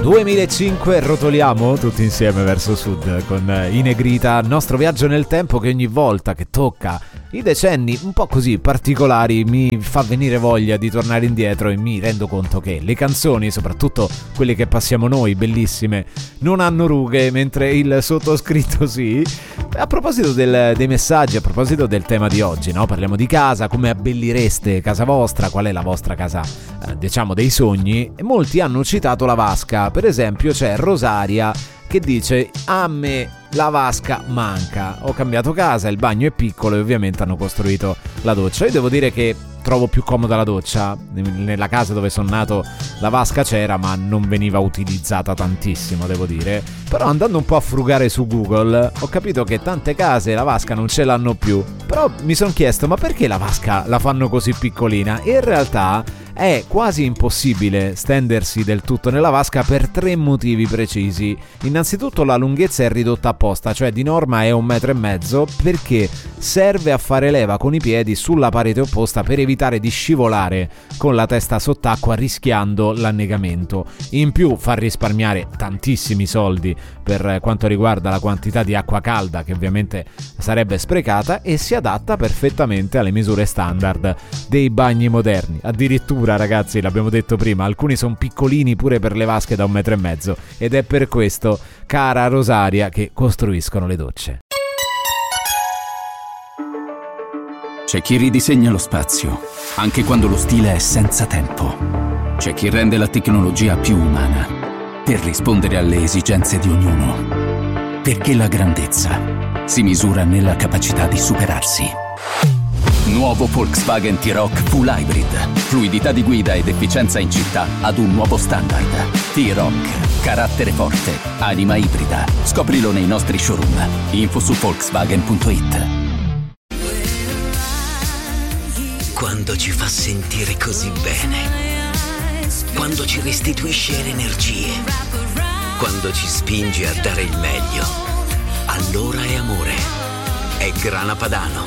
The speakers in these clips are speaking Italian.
2005, rotoliamo tutti insieme verso sud con I Negrita, nostro viaggio nel tempo che ogni volta che tocca i decenni un po' così particolari mi fa venire voglia di tornare indietro e mi rendo conto che le canzoni, soprattutto quelle che passiamo noi, bellissime, non hanno rughe, mentre il sottoscritto sì. A proposito dei messaggi, a proposito del tema di oggi, no? Parliamo di casa, come abbellireste casa vostra, qual è la vostra casa, diciamo, dei sogni, e molti hanno citato la vasca. Per esempio c'è Rosaria che dice: a me la vasca manca, ho cambiato casa, il bagno è piccolo e ovviamente hanno costruito la doccia. Io devo dire che trovo più comoda la doccia. Nella casa dove sono nato la vasca c'era, ma non veniva utilizzata tantissimo, devo dire. Però andando un po' a frugare su Google ho capito che tante case la vasca non ce l'hanno più. Però mi sono chiesto: ma perché la vasca la fanno così piccolina? E in realtà è quasi impossibile stendersi del tutto nella vasca per 3 motivi precisi. Innanzitutto la lunghezza è ridotta apposta, cioè di norma è 1,5 metri, perché serve a fare leva con i piedi sulla parete opposta per evitare di scivolare con la testa sott'acqua rischiando l'annegamento. In più fa risparmiare tantissimi soldi per quanto riguarda la quantità di acqua calda che ovviamente sarebbe sprecata, e si adatta perfettamente alle misure standard dei bagni moderni. Addirittura, ragazzi, l'abbiamo detto prima, alcuni sono piccolini pure per le vasche da 1,5 metri, ed è per questo, cara Rosaria, che costruiscono le docce. C'è chi ridisegna lo spazio, anche quando lo stile è senza tempo. C'è chi rende la tecnologia più umana, per rispondere alle esigenze di ognuno. Perché la grandezza si misura nella capacità di superarsi. Nuovo Volkswagen T-Roc Full Hybrid. Fluidità di guida ed efficienza in città ad un nuovo standard. T-Roc. Carattere forte. Anima ibrida. Scoprilo nei nostri showroom. Info su Volkswagen.it. Quando ci fa sentire così bene. Quando ci restituisce le energie. Quando ci spinge a dare il meglio. Allora è amore. È Grana Padano.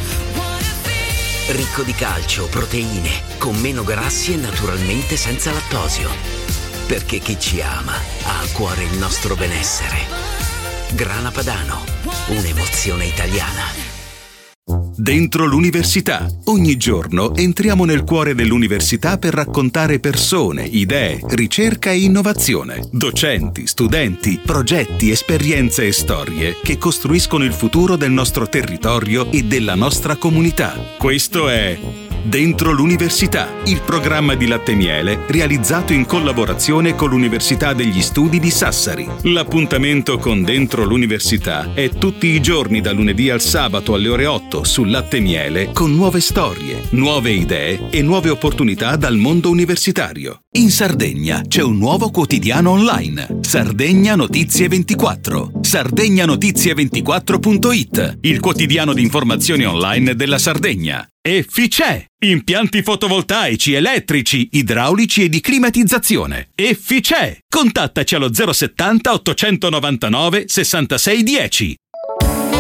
Ricco di calcio, proteine, con meno grassi e naturalmente senza lattosio. Perché chi ci ama ha a cuore il nostro benessere. Grana Padano, un'emozione italiana. Dentro l'università. Ogni giorno entriamo nel cuore dell'università per raccontare persone, idee, ricerca e innovazione. Docenti, studenti, progetti, esperienze e storie che costruiscono il futuro del nostro territorio e della nostra comunità. Questo è Dentro l'università, il programma di Latte Miele realizzato in collaborazione con l'Università degli Studi di Sassari. L'appuntamento con Dentro l'università è tutti i giorni da lunedì al sabato alle ore 8 su Latte Miele, con nuove storie, nuove idee e nuove opportunità dal mondo universitario. In Sardegna c'è un nuovo quotidiano online, Sardegna Notizie 24. SardegnaNotizie24.it, il quotidiano di informazioni online della Sardegna. Efficè! Impianti fotovoltaici, elettrici, idraulici e di climatizzazione. Efficè! Contattaci allo 070 899 6610.